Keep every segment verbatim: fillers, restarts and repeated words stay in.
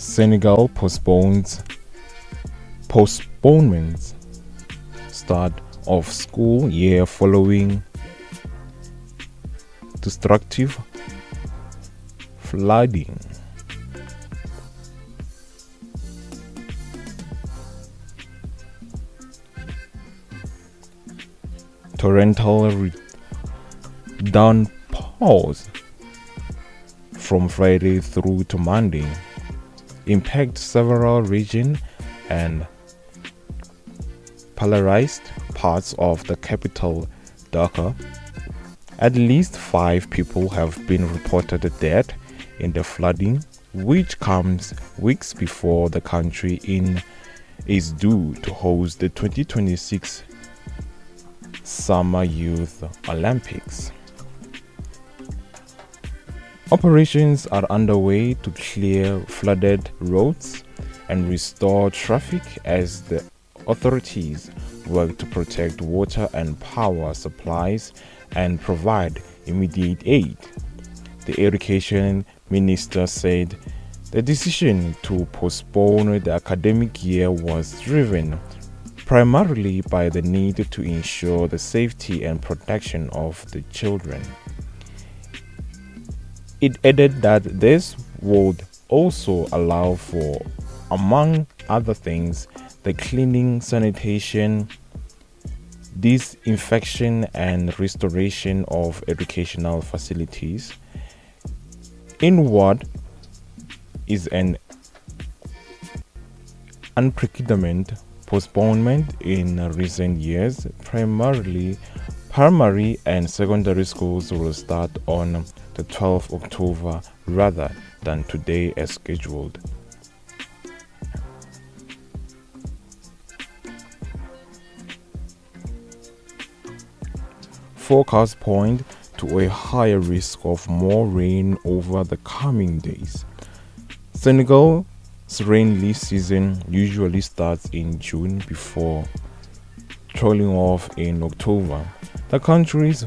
Senegal postpones postponements start of school year following destructive flooding. Torrential re- downpours from Friday through to Monday impact several regions and polarized parts of the capital, Dhaka. At least five people have been reported dead in the flooding, which comes weeks before the country in is due to host the twenty twenty-six Summer Youth Olympics. Operations are underway to clear flooded roads and restore traffic as the authorities work to protect water and power supplies and provide immediate aid. The education minister said the decision to postpone the academic year was driven primarily by the need to ensure the safety and protection of the children. It added that this would also allow for, among other things, the cleaning, sanitation, disinfection, and restoration of educational facilities in what is an unprecedented postponement in recent years. Primarily, primary and secondary schools will start on the twelfth of October rather than today as scheduled. Forecasts point to a higher risk of more rain over the coming days. Senegal's rainy season usually starts in June before trailing off in October. The country's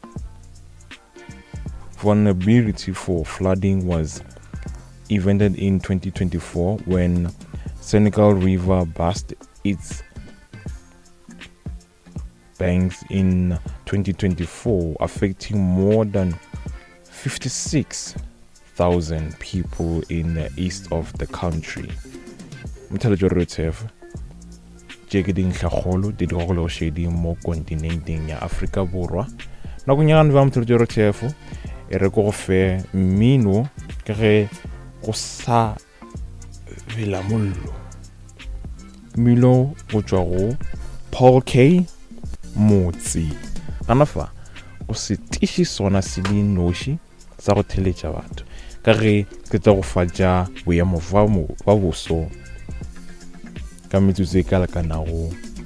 vulnerability for flooding was evented in twenty twenty-four when Senegal River burst its banks in twenty twenty-four, affecting more than fifty-six thousand people in the east of the country. Jegeding Tlhagolo di digolo shedi mo kontinenteng ya Afrika Borwa. Nakong ya ganong ba motho tefo e re go fe mmino ke ge go sa vela mollo. Mmino go tswa go Paul K Motsi. Kana fa o se tishi sona se le noši sa go theletša batho ka ge ke tla go fatša boemo ba boso ka metsotso e ka lekanago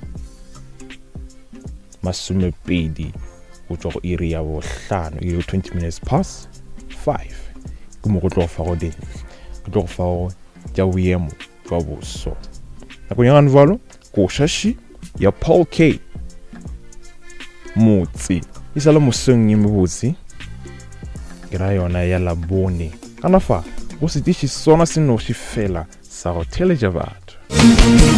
masomepedi go tswa go iri ya bohlano, iri twenty minutes past five. Ke mo go tlo fa go ding ke tlo go fa go tša boemo ba boso. Nakong ya ganong jalo ko shashi ya Paul K Motsi e sa le mosong ye mebotse ke ra yona ya Labone. Kana fa go se tiši sona se noši fela sa go theletša batho.